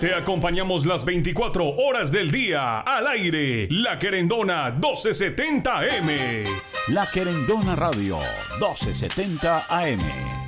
Te acompañamos las 24 horas del día al aire. La Querendona 1270 AM. La Querendona Radio 1270 AM.